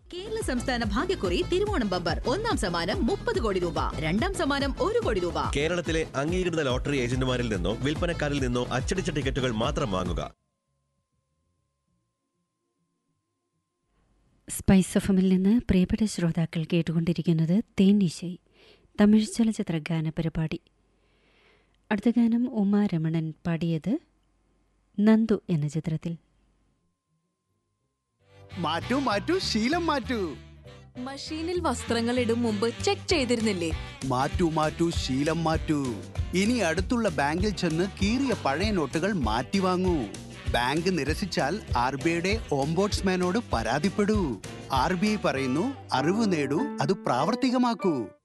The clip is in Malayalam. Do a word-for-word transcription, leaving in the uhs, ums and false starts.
കേരള സംസ്ഥാന ഭാഗ്യക്കുറി തിരുവോണം ബമ്പർ ഒന്നാം സമ്മാനം മുപ്പത് കോടി രൂപ, രണ്ടാം സമ്മാനം ഒരു കോടി രൂപ. കേരളത്തിലെ അംഗീകൃത ലോട്ടറി ഏജന്റുമാരിൽ നിന്നോ വിൽപ്പനക്കാരിൽ നിന്നോ അച്ചടിച്ച ടിക്കറ്റുകൾ മാത്രം വാങ്ങുക. സ്പൈസ് എഫ്എമ്മിൽ നിന്ന് പ്രിയപ്പെട്ട ശ്രോതാക്കൾ കേട്ടുകൊണ്ടിരിക്കുന്നത് തേനീശൈ, തമിഴ് ചലച്ചിത്ര ഗാന പരിപാടി. അടുത്ത ഗാനം ഉമാ രമണൻ പാടിയത് നന്ദു എന്ന ചിത്രത്തിൽ. മാറ്റൂ മാറ്റൂ ശീലം മാറ്റൂ. മഷീനിൽ വസ്ത്രങ്ങൾ ഇടും മുമ്പ് ചെക്ക് ചെയ്തിരുന്നില്ലേ? മാറ്റൂ മാറ്റൂ ശീലം മാറ്റൂ. ഇനി അടുത്തുള്ള ബാങ്കിൽ ചെന്ന് കീറിയ പഴയ നോട്ടുകൾ മാറ്റി വാങ്ങൂ. ബാങ്ക് നിരസിച്ചാൽ ആർ ബി ഐയുടെ ഓംബോഡ്സ്മാനോട് പരാതിപ്പെടൂ. ആർ ബി ഐ പറയുന്നു, അറിവ് നേടൂ, അത് പ്രാവർത്തികമാക്കൂ.